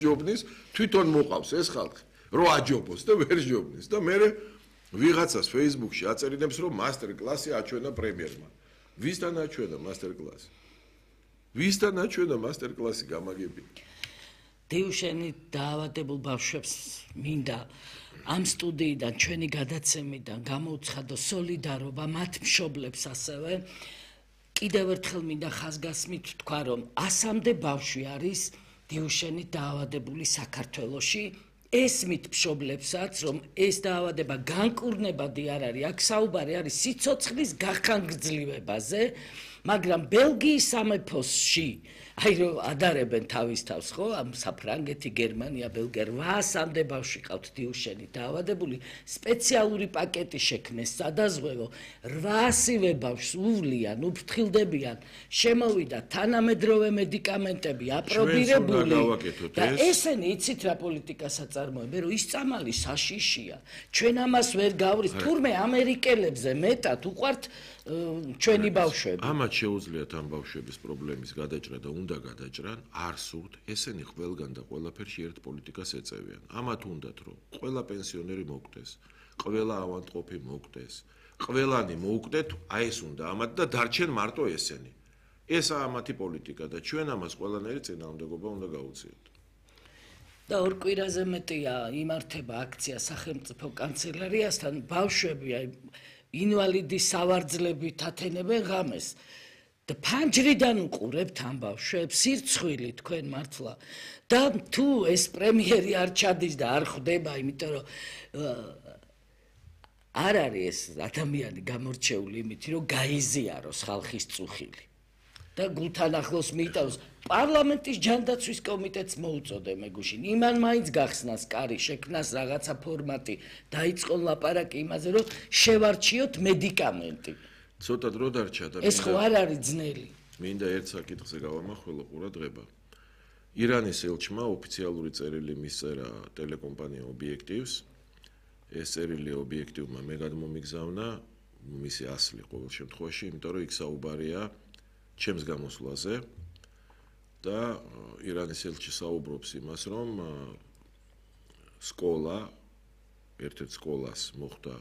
ჯობნის თვითონ მოყავს ეს ხალხი რო აჯობოს და ვერ ჯობნის და მე ვიღაცას Facebook-ში აწერინებს რომ მასტერ-კლასი აჩვენა პრემიერმა ვისთან აჩვენა მასტერ-კლასი ვისთან აჩვენა მასტერ-კლასი გამაგები დიუშენი დაავადებულ ბავშვებს მინდა ამ სტუდიიდან ჩვენი გადაცემიდან გამოუცხადო სოლიდარობა მათ მშობლებს ასევე კიდევ ერთხელ მინდა ხაზგასმით თქვა რომ 100-მდე ბავშვი არის დიუშენი დაავადებული საქართველოში ესმით მშობლებსაც რომ ეს დაავადება განკურნებადი არ არის აქ საუბარი არის სიცოცხლის გახანგრძლივებაზე მაგრამ ბელგიის სამეფოში აი რომ ადარებენ თავის თავს ხო ამ საფრანგეთი გერმანია ბელგია 800-მდე ბავშვი ყავთ დიუშენი დაავადებული სპეციალური პაკეტი შექმნეს სადაზღვევო 800-ვე ბავშვს უვლიან უფრთხილდებიან შემოვიდა თანამედროვე მედიკამენტები აპრობირებული და ესენი იცით რა პოლიტიკას აწარმოებენ რომ ის წამალი საშიშია ჩვენ ამას ვერ გავრის თურმე ამერიკელებზე მეტად უყვართ ჩვენი ბავშვები ამათ შეუძლიათ ამ ბავშვების პრობლემის გადაჭრა და უნდა გადაჭრან არ სურთ ესენი ყველგან და ყველაფერში ერთ პოლიტიკას ეწევიან ამათ უნდათ რომ ყველა პენსიონერი მოკვდეს ყველა ავადმყოფი მოკვდეს ყველანი მოუკვდეთ აი ეს უნდა ამათ და დარჩენ მარტო ესენი ესაა ამათი პოლიტიკა და ჩვენ ამას ყველანაირი წინააღმდეგობა უნდა გავუწიოთ და ორ კვირაზე მეტია იმართება აქცია სახელმწიფო კანცელერიასთან ბავშვები აი ინვალიდის სავარძლებით ათენებენ ღამეს და ფანჯრიდან უყურებთ ამ ბავშვებს სირცხვილი თქვენ მართლა და თუ ეს პრემიერი არ ჩადის და არ ხვდება იმიტომ რომ არ არის ეს ადამიანი გამორჩეული იმით რომ გაიზიაროს ხალხის წუხილი და გულთან ახლოს მიიტანოს პარლამენტის ჯანდაცვის კომიტეტს მოუწოდე მეგუშინ იმან მაინც გახსნას კარი შექმნას რაღაცა ფორმატი დაიწყონ ლაპარაკი იმაზე რომ შევარჩიოთ მედიკამენტი ცოტა დრო დარჩა და ეს ხო არ არის ძნელი მინდა ერთ საკითხზე გავამახვილო ყურადღება ირანის ელჩმა ოფიციალური წერილი მისწერა ტელეკომპანია ობიექტივს ეს წერილი ობიექტივმა მე გადმომიგზავნა მისი ასლი ყოველ შემთხვევაში იმიტომ რომ იქ საუბარია ჩემს გამოსვლაზე და ირანის ელჩი საუბრობს იმას რომ სკოლა ერთ-ერთ სკოლას მოხდა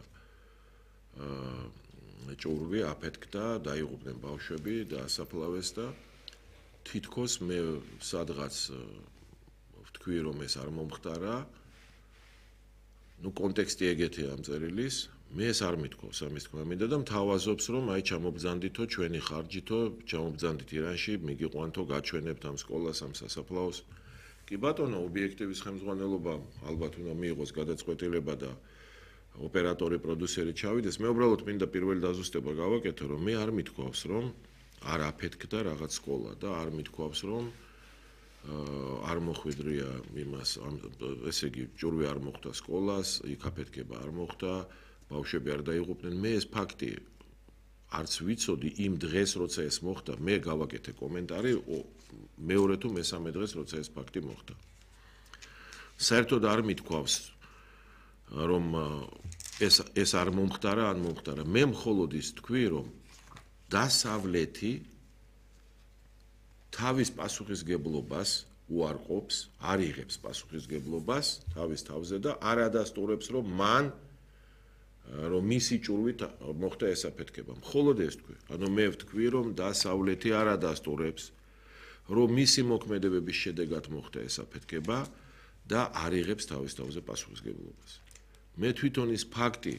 ჭურვი აფეთქდა დაიღუპნენ ბავშვები და ასაფლავეს და თითქოს მე სადღაც ვთქვი რომ ეს არ მომხდარა ნუ კონტექსტი ეგეთია ამ წერილის მე ეს არ მithქოს ამის თქმა მინდა და მთავაზობს რომ აი ჩამობძანდითო ჩვენი ხარჯითო ჩამობძანდით ირანში მიგიყვანთო გაჩვენებთ ამ სკოლას ამ სასაფლაოს კი ბატონო ობიექტივის ხელმძღვანელობა ალბათ უნდა მიიღოს გადაწყვეტილება და ოპერატორი პროდიუსერი ჩავიდეს მე უბრალოდ მინდა პირველი დაზუსტება გავაკეთო რომ მე არ მithქავს რომ არ აფეთქდა რაღაც სკოლა და არ მithქავს რომ არ მოხვედრია იმას ესე იგი ჭურვი არ მოხდა სკოლას იქ აფეთქება არ მოხდა ბავშვები არ დაიღუპნენ მე ეს ფაქტი არც ვიცოდი იმ დღეს როცა ეს მოხდა მე გავაკეთე კომენტარი მეორე თუ მესამე დღეს როცა ეს ფაქტი მოხდა საერთოდ არ მithქვავს რომ ეს არ მომხდარა ან მომხდარა მე მხოლოდ ის თქვი რომ დასავლეთი თავის პასუხისგებლობას უარყოფს არ იღებს პასუხისგებლობას თავის თავზე და არ ადასტურებს რომ მან რომ მისი ჭურვით მოხდა ეს აფეთქება. მხოლოდ ეს თქვი. ანუ მე ვთქვი რომ დასავლეთი არ ადასტურებს რომ მისი მოქმედებების შედეგად მოხდა ეს აფეთქება და არ იღებს თავის თავზე პასუხისგებლობას. მე თვითონ ის ფაქტი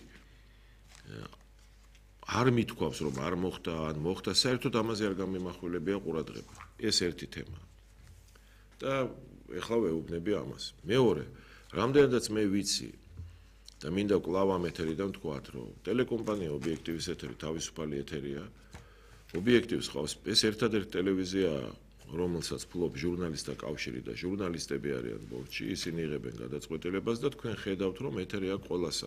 არ მithქვავს რომ არ მოხდა ან მოხდა საერთოდ ამაზე არ გამიმახვილებია ყურადღება. ეს ერთი თემა. და ეხლა ვეუბნები ამას. მეორე, რამდენადაც მე ვიცი და მინდა კვლავ ამ ეთერიდან ვთქვათ, რომ ტელეკომპანია ობიექტივის ეთერი თავისუფალი ეთერია. ობიექტივს ყავს ეს ერთადერთი ტელევიზია, რომელსაც ფლობს ჟურნალისტთა კავშირი და ჟურნალისტები არიან ბორცში, ისინი იღებენ გადაწყვეტილებას და თქვენ ხედავთ, რომ ეთერი აქვს ყველასა.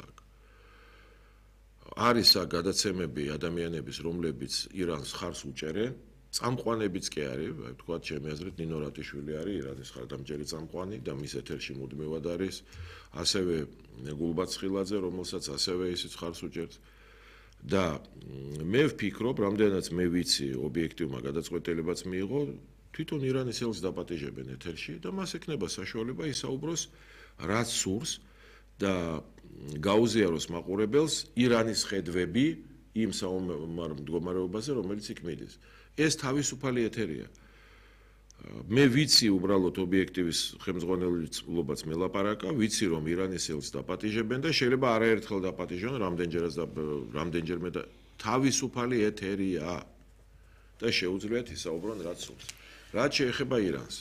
არის გადაცემები ადამიანების, რომლებიც ირანს ხარს უჭერენ, წამყვანებიც კი არის, ვთქვათ, ჩემი აზრით, ნინო რატიშვილი არის ირანის ხარდამჭერი წამყვანი და მის ეთერში მუდმივად არის, ასევე გულბად ცხილაძე, რომელსაც ასევე ისიც ხარს უჭერს. და მე ვფიქრობ, რამდენიც მე ვიცი, ობიექტივმა გადაწყვეტილებაც მიიღო, თვითონ ირანის ელს დაპატიჟებენ ეთერში და მას ექნება საშუალება ისაუბროს რაც სურს და გაუზიაროს მაყურებელს ირანის ხედვები იმ საომარ მდგომარეობაზე, რომელიც იქ მიდის. ეს თავისუფალი ეთერია. მე ვიცი უბრალოდ ობიექტივის ხელმძღვანელობაც მელაპარაკა, ვიცი რომ ირანის ელს დაპატიჟებენ და შეიძლება არაერთხელ დაპატიჟონ, რამდენჯერმე და თავისუფალი ეთერია და შეუძლიათ ისაუბრონ რაც სურს. რაც შეეხება ირანს.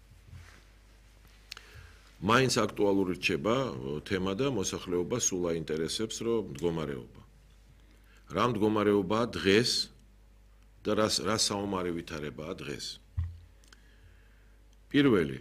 მაინც აქტუალური რჩება თემა და მოსახლეობა სულ აინტერესებს, რომ მდგომარეობა. რა მდგომარეობაა დღეს და რა საომარი ვითარებაა დღეს. პირველი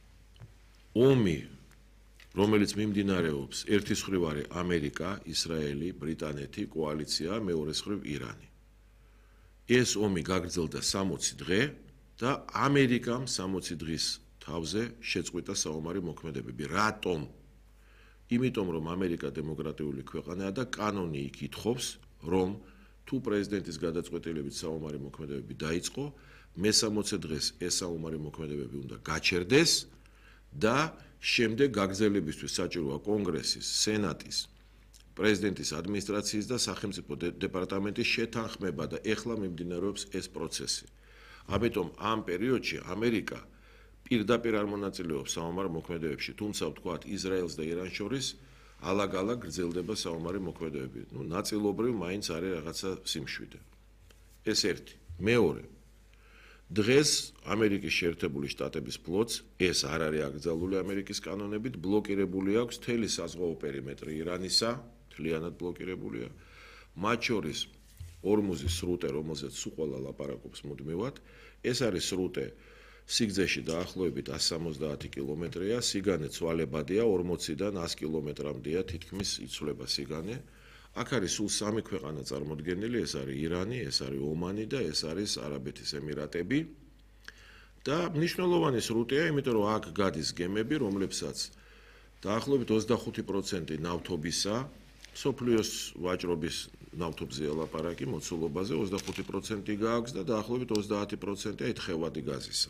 ომი, რომელიც მიმდინარეობს, ერთის მხრივ არის ამერიკა, ისრაელი, ბრიტანეთი, კოალიცია, მეორეს მხრივ ირანი. ეს ომი გაგრძელდა 60 დღე და ამერიკამ 60 დღის თავზე შეწყვიტა საომარი მოქმედებები. რატომ? იმიტომ რომ ამერიკა დემოკრატიული ქვეყანაა და კანონი იქ ითხოვს, რომ თუ პრეზიდენტის გადაწყვეტილებით საომარი მოქმედებები დაიწყო, მე-60 დღეს ეს საომარი მოქმედებები უნდა გაჩერდეს და შემდეგ გაგრძელებისთვის საჭიროა კონგრესის, სენატის, პრეზიდენტის ადმინისტრაციის და სახელმწიფო დეპარტამენტის შეთანხმება და ეხლა მიმდინარეობს ეს პროცესი. ამიტომ ამ პერიოდში ამერიკა პირდაპირ არ მონაწილეობს საომარ მოქმედებებში, თუმცა ვთქვათ ისრაელს და ირანს შორის ალაგ-ალაგ გრძელდება საომარი მოქმედებები. ნაწილობრივ მაინც არის რაღაცა სიმშვიდე. ეს ერთი. მეორე. დღეს ამერიკის შეერთებული შტატების ფლოტს ეს არ არის აკრძალული ამერიკის კანონებით, ბლოკირებული აქვს მთელი საზღვაო პერიმეტრი ირანისა, მთლიანად ბლოკირებულია. მათ შორის ორმუზის სრუტე, რომელზეც სულ ყველა ლაპარაკობს მუდმივად, ეს არის სრუტე სიგრძეში დაახლოებით 170 კილომეტრია, სიგანე ცვალებადია 40-დან 100 კილომეტრამდეა თითქმის იცვლება სიგანე. აქ არის სულ 3 ქვეყანა წარმოდგენილი, ეს არის ირანი, ეს არის ომანი და ეს არის არაბეთის ემირატები. და მნიშვნელოვანი სრუტეა, იმიტომ რომ აქ გადის გემები, რომლებსაც დაახლოებით 25% ნავთობისა, სოფლიოს ვაჭრობის ნავთობზეა ლაპარაკი, მოცულობაზე 25% გააქვს და დაახლოებით 30%-ია ეთხოვადი გაზისა.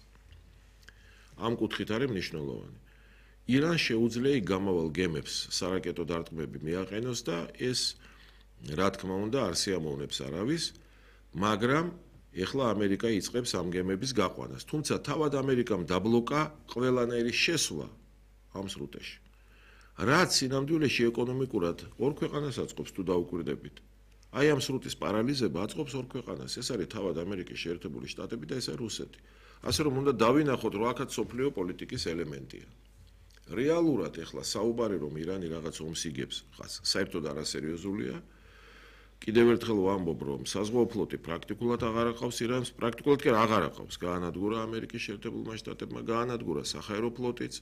ამ კუთხით არის მნიშვნელოვანი. ირანს შეუძლია იქ გამავალ გემებს სარაკეტო დარტყმები მიაყენოს და ეს რა თქმა უნდა არ სიამოვნებს არავის, მაგრამ ეხლა ამერიკა იწყებს ამ გემების გაყვანას. თუმცა თავად ამერიკამ დაბლოკა ყველანაირი შესვლა ამ სრუტეში. რაც სინამდვილეში ეკონომიკურად ორ ქვეყანას აწყობს თუ დაუკვირდებით. აი ამ სრუტის პარალიზება აწყობს ორ ქვეყანას. ეს არის თავად ამერიკის შეერთებული შტატები და ეს არის რუსეთი. ასე რომ უნდა დავინახოთ, რომ აქაც სოფლიო პოლიტიკის ელემენტია. რეალურად ეხლა საუბარი რომ ირანი რაღაც ომს იგებს, საერთოდ არასერიოზულია. კიდევ ერთხელ ვამბობ, რომ საზღვაო ფლოტი პრაქტიკულად აღარ აყავს ირანს, პრაქტიკულად კი აღარ აყავს. გაანადგურა ამერიკის შეერთებულმა შტატებმა, გაანადგურა საჰაერო ფლოტიც,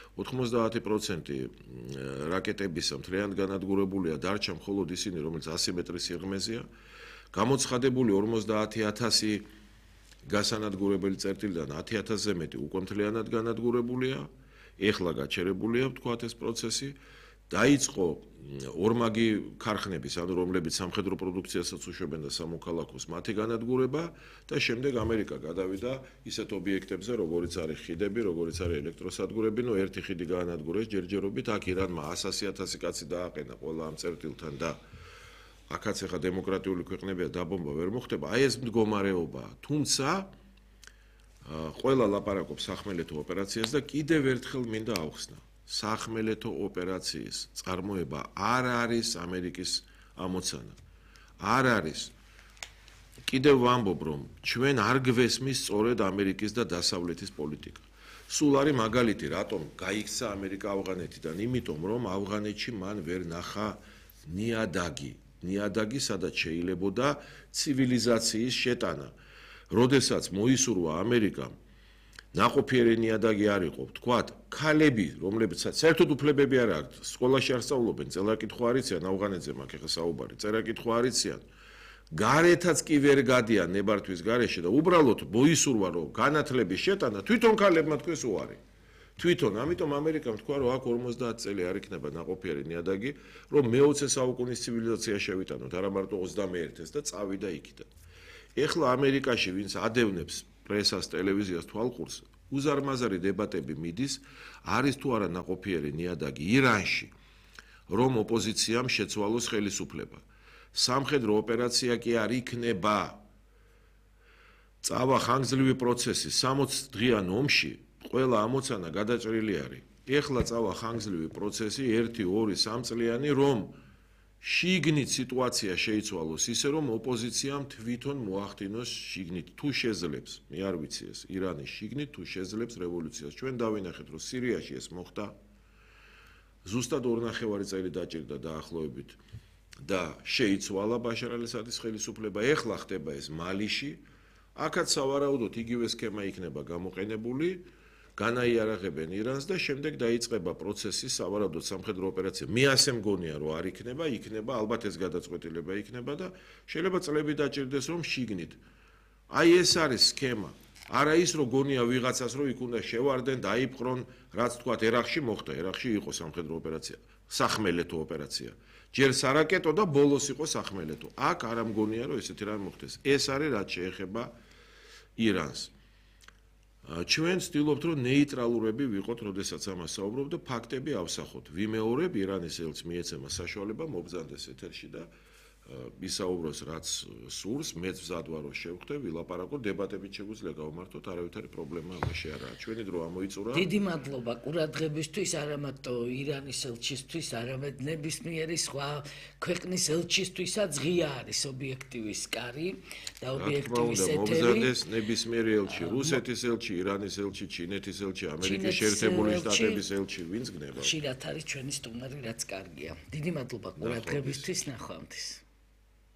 90% რაკეტებისა მთლიანად განადგურებულია, დარჩა მხოლოდ ისინი, რომელიც 100 მეტრის სიღრმეზეა. გამოცხადებული 50,000 გასანადგურებელი წერტილიდან 10,000-ზე მეტი უკვე მთლიანად განადგურებულია. ეხლა გაჩერებულია, ვთქვათ, ეს პროცესი. დაიწყო ორმაგი ქარხნების, ანუ რომლებიც სამხედრო პროდუქციასაც უშვებენ და სამოქალაქოს, მათი განადგურება და შემდეგ ამერიკა გადავიდა ისეთ ობიექტებზე, როგორიც არის ხიდები, როგორიც არის ელექტროსადგურები, ერთი ხიდი გაანადგურეს ჯერჯერობით, აქ ირანმა 100,000 კაცი დააყენა ყველა ამ წერტილთან და აქაც ახლა დემოკრატიული ქვეყნებია დაბომბა ვერ მოხდება, აი ეს მდგომარეობაა. თუმცა ყველა ლაპარაკობს სახმელეთო ოპერაციას და კიდევ ერთხელ მინდა ავხსნა. სახმელეთო ოპერაციის წარმოება არ არის ამერიკის ამოცანა. არ არის. კიდევ ვამბობ, რომ ჩვენ არ გვესმის სწორედ ამერიკის და დასავლეთის პოლიტიკა. სულ არის მაგალითი, რატომ გაიქცა ამერიკა ავღანეთიდან, იმიტომ რომ ავღანეთში მან ვერ ნახა ნიადაგი, სადაც შეიძლებოდა ცივილიზაციის შეტანა. როდესაც მოისურვა ამერიკამ ნაყოფიერი ნიადაგი არ იყო, ვთქვათ, ქალები, რომლებსაც საერთოდ უფლებები არ აქვთ, სკოლაში არ სწავლობენ, წერა-კითხვა არ იციან, ავღანეთზე მაქვს ახლა საუბარი, წერა-კითხვა არ იციან. გარეთაც კი ვერ გადიან ნებართვის გარეშე და უბრალოდ მოისურვა, რომ განათლების შეტანა თვითონ ქალებმა თქვეს უარი. თვითონ, ამიტომ ამერიკამ თქვა, რომ აქ 50 წელი არ იქნება ნაყოფიერი ნიადაგი, რომ მე-20 საუკუნის ცივილიზაცია შევიტანოთ, არა მარტო 21-ს და წავიდა იქიდან. ეხლა ამერიკაში ვინც ადევნებს პრესას, ტელევიზიას თვალყურს, უზარმაზარი დებატები მიდის, არის თუ არა ნაყოფიერი ნიადაგი ირანში, რომ ოპოზიციამ შეცვალოს ხელისუფლება. სამხედრო ოპერაცია კი არ იქნება. წავა ხანგრძლივი პროცესი 60 დღიან ომში, ყველა ამოცანა გადაჭრილი არის. ეხლა წავა ხანგრძლივი პროცესი 1-2-3 წლიანი, რომ შიგნით სიტუაცია შეიცვალოს ისე, რომ ოპოზიციამ თვითონ მოახდინოს შიგნით თუ შეძლებს, მე არ ვიცი ეს, ირანის შიგნით თუ შეძლებს რევოლუციას. ჩვენ დავინახეთ, რომ სირიაში ეს მოხდა. ზუსტად 2.5 წელი დაჭირდა დაახლოებით და შეიცვალა ბაშარ ალ-ასადის ხელისუფლება. ეხლა ხდება ეს მალიში. აქაც სავარაუდოდ იგივე სქემა იქნება გამოყენებული. განაიარაღებენ ირანს და შემდეგ დაიწყება პროცესი სავარაუდოდ სამხედრო ოპერაცია. მე ასე მგონია, რომ არ იქნება, იქნება, ალბათ ეს გადაწყვეტილება იქნება და შეიძლება წლები დაჭირდეს, რომ შიგნით. აი ეს არის სქემა. არა ის, რომ გონია ვიღაცას, რომ იქ უნდა შევარდენ, დაიპყრონ, რაც თქვათ ერაყში მოხდა, ერაყში იყო სამხედრო ოპერაცია, სახმელეთო ოპერაცია. ჯერ სარაკეტო და ბოლოს იყო სახმელეთო. აქ არ მგონია, რომ ესეთი რამე მოხდეს. ეს არის რაც შეეხება ირანს. ჩვენ ვცდილობთ, რომ ნეიტრალურები ვიყოთ, როდესაც ამას საუბრობ და ფაქტები ავსახოთ. ვიმეორებ, ირანის ელჩს მიეცემა საშუალება მობრძანდეს ეთერში და ისაუბროს რაც სურს, მეც მზად ვარ, რომ შევხვდე, ვილაპარაკო, დებატებით შეგვიძლია გავმართოთ, არავითარი პრობლემა ამაში არ არის. ჩვენი დრო ამოიწურა. დიდი მადლობა ყურადღებისთვის, არა მარტო ირანის ელჩისთვის, არამედ ნებისმიერი სხვა ქვეყნის ელჩისთვისაც ღია არის ობიექტივის კარი და ობიექტივის ეთერი. მობრძანდეს ნებისმიერი ელჩი, რუსეთის ელჩი, ირანის ელჩი, ჩინეთის ელჩი, ამერიკის შეერთებული შტატების ელჩი, ვინც გნება. ხშირად არის ჩვენი სტუმარი, რაც კარგია. დიდი მადლობა ყურადღებისთვის, ნახვამდის.